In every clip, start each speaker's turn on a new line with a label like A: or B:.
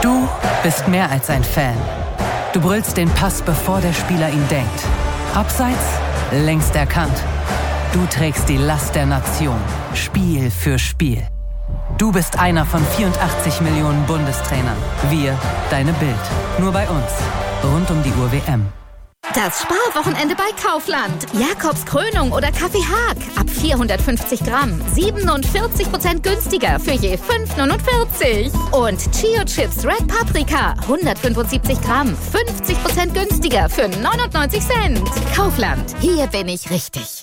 A: Du bist mehr als ein Fan. Du brüllst den Pass, bevor der Spieler ihn denkt. Abseits, längst erkannt. Du trägst die Last der Nation, Spiel für Spiel. Du bist einer von 84 Millionen Bundestrainern. Wir, deine Bild. Nur bei uns. Rund um die Uhr WM.
B: Das Sparwochenende bei Kaufland. Jakobs Krönung oder Kaffee Haag. Ab 450 Gramm. 47% günstiger für je 5,49. Und Chio Chips Red Paprika. 175 Gramm. 50% günstiger für 99 Cent. Kaufland. Hier bin ich richtig.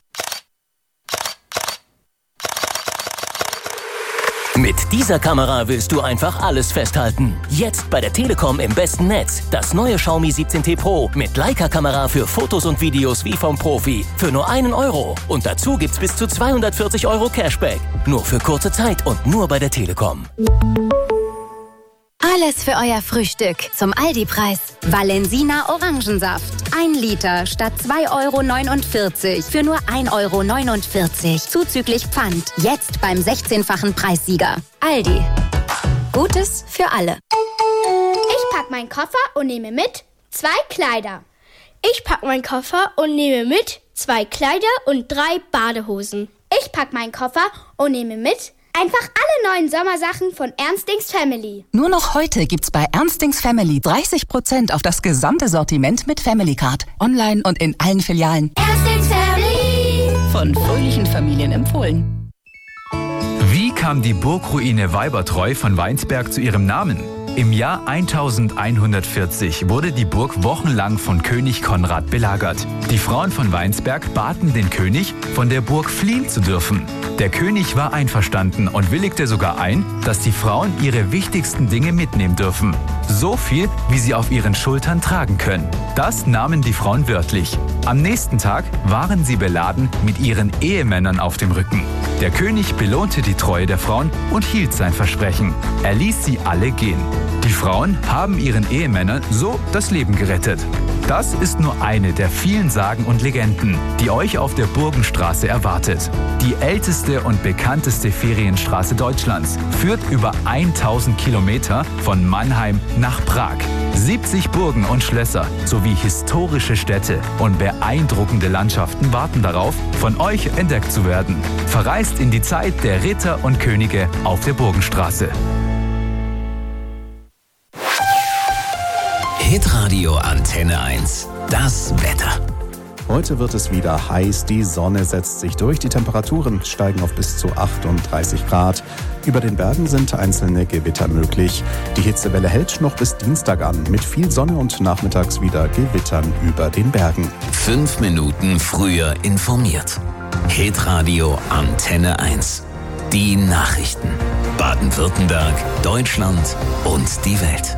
C: Mit dieser Kamera willst du einfach alles festhalten. Jetzt bei der Telekom im besten Netz. Das neue Xiaomi 17T Pro mit Leica-Kamera für Fotos und Videos wie vom Profi. Für nur €1. Und dazu gibt's bis zu 240 € Cashback. Nur für kurze Zeit und nur bei der Telekom.
D: Alles für euer Frühstück zum Aldi-Preis. Valensina Orangensaft. 1 Liter statt 2,49 € für nur 1,49 € zuzüglich Pfand. Jetzt beim 16-fachen Preissieger. Aldi. Gutes für alle.
E: Ich pack meinen Koffer und nehme mit 2 Kleider. Ich pack meinen Koffer und nehme mit 2 Kleider und 3 Badehosen. Ich pack meinen Koffer und nehme mit einfach alle neuen Sommersachen von Ernstings Family.
F: Nur noch heute gibt's bei Ernstings Family 30% auf das gesamte Sortiment mit Family Card. Online und in allen Filialen.
E: Ernstings Family.
F: Von fröhlichen Familien empfohlen.
G: Wie kam die Burgruine Weibertreu von Weinsberg zu ihrem Namen? Im Jahr 1140 wurde die Burg wochenlang von König Konrad belagert. Die Frauen von Weinsberg baten den König, von der Burg fliehen zu dürfen. Der König war einverstanden und willigte sogar ein, dass die Frauen ihre wichtigsten Dinge mitnehmen dürfen. So viel, wie sie auf ihren Schultern tragen können. Das nahmen die Frauen wörtlich. Am nächsten Tag waren sie beladen mit ihren Ehemännern auf dem Rücken. Der König belohnte die Treue der Frauen und hielt sein Versprechen. Er ließ sie alle gehen. Die Frauen haben ihren Ehemännern so das Leben gerettet. Das ist nur eine der vielen Sagen und Legenden, die euch auf der Burgenstraße erwartet. Die älteste und bekannteste Ferienstraße Deutschlands führt über 1000 Kilometer von Mannheim nach Prag. 70 Burgen und Schlösser sowie historische Städte und beeindruckende Landschaften warten darauf, von euch entdeckt zu werden. Verreist in die Zeit der Ritter und Könige auf der Burgenstraße.
C: Hitradio Antenne 1. Das Wetter.
H: Heute wird es wieder heiß, die Sonne setzt sich durch, die Temperaturen steigen auf bis zu 38 Grad. Über den Bergen sind einzelne Gewitter möglich. Die Hitzewelle hält noch bis Dienstag an, mit viel Sonne und nachmittags wieder Gewittern über den Bergen.
C: 5 Minuten früher informiert. Hitradio Antenne 1. Die Nachrichten. Baden-Württemberg, Deutschland und die Welt.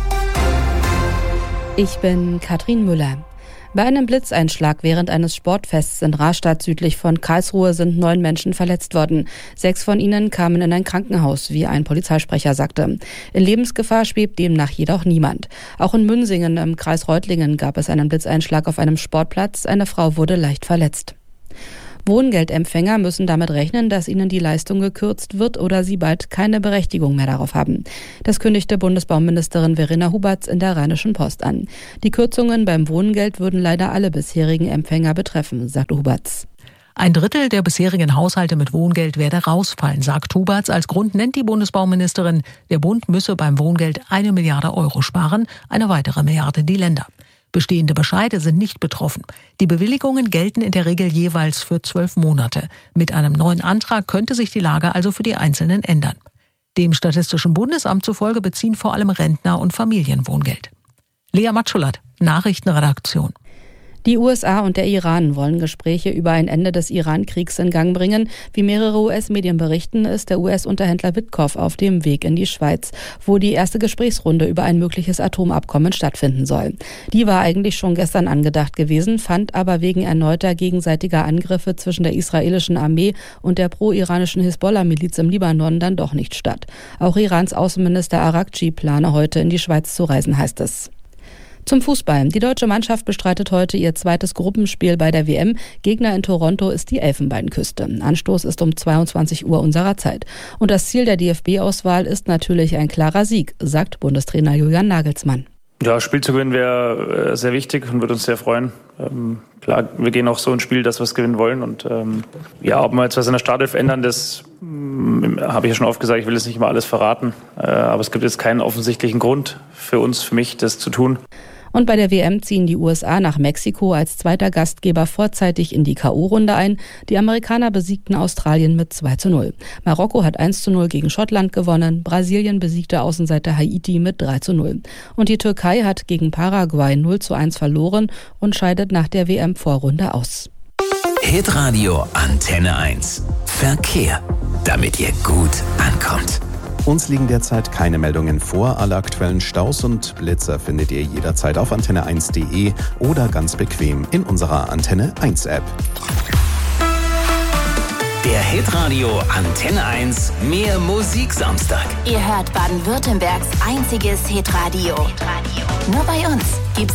I: Ich bin Katrin Müller. Bei einem Blitzeinschlag während eines Sportfests in Rastatt südlich von Karlsruhe sind 9 Menschen verletzt worden. 6 von ihnen kamen in ein Krankenhaus, wie ein Polizeisprecher sagte. In Lebensgefahr schwebt demnach jedoch niemand. Auch in Münsingen im Kreis Reutlingen gab es einen Blitzeinschlag auf einem Sportplatz. Eine Frau wurde leicht verletzt. Wohngeldempfänger müssen damit rechnen, dass ihnen die Leistung gekürzt wird oder sie bald keine Berechtigung mehr darauf haben. Das kündigte Bundesbauministerin Verena Huberts in der Rheinischen Post an. Die Kürzungen beim Wohngeld würden leider alle bisherigen Empfänger betreffen, sagte Huberts.
J: 1/3 der bisherigen Haushalte mit Wohngeld werde rausfallen, sagt Huberts. Als Grund nennt die Bundesbauministerin, der Bund müsse beim Wohngeld 1 Milliarde € sparen, eine weitere Milliarde die Länder. Bestehende Bescheide sind nicht betroffen. Die Bewilligungen gelten in der Regel jeweils für 12 Monate. Mit einem neuen Antrag könnte sich die Lage also für die Einzelnen ändern. Dem Statistischen Bundesamt zufolge beziehen vor allem Rentner und Familien Wohngeld. Lea Matschulat, Nachrichtenredaktion.
I: Die USA und der Iran wollen Gespräche über ein Ende des Iran-Kriegs in Gang bringen. Wie mehrere US-Medien berichten, ist der US-Unterhändler Witkow auf dem Weg in die Schweiz, wo die erste Gesprächsrunde über ein mögliches Atomabkommen stattfinden soll. Die war eigentlich schon gestern angedacht gewesen, fand aber wegen erneuter gegenseitiger Angriffe zwischen der israelischen Armee und der pro-iranischen Hisbollah-Miliz im Libanon dann doch nicht statt. Auch Irans Außenminister Araghchi plane heute in die Schweiz zu reisen, heißt es. Zum Fußball. Die deutsche Mannschaft bestreitet heute ihr zweites Gruppenspiel bei der WM. Gegner in Toronto ist die Elfenbeinküste. Anstoß ist um 22 Uhr unserer Zeit. Und das Ziel der DFB-Auswahl ist natürlich ein klarer Sieg, sagt Bundestrainer Julian Nagelsmann.
K: Ja, Spiel zu gewinnen wäre sehr wichtig und würde uns sehr freuen. Klar, wir gehen auch so ins Spiel, dass wir es gewinnen wollen. Und ob wir jetzt was in der Startelf ändern, das habe ich ja schon oft gesagt, ich will jetzt nicht mal alles verraten. Aber es gibt jetzt keinen offensichtlichen Grund für uns, für mich, das zu tun.
I: Und bei der WM ziehen die USA nach Mexiko als zweiter Gastgeber vorzeitig in die K.O.-Runde ein. Die Amerikaner besiegten Australien mit 2:0. Marokko hat 1:0 gegen Schottland gewonnen. Brasilien besiegte Außenseiter Haiti mit 3:0. Und die Türkei hat gegen Paraguay 0:1 verloren und scheidet nach der WM-Vorrunde aus.
L: Hitradio Antenne 1. Verkehr, damit ihr gut ankommt.
H: Uns liegen derzeit keine Meldungen vor. Alle aktuellen Staus und Blitzer findet ihr jederzeit auf antenne1.de oder ganz bequem in unserer Antenne 1 App.
L: Der Hitradio Antenne 1 Mehr Musik Samstag.
D: Ihr hört Baden-Württembergs einziges Hitradio. Nur bei uns gibt's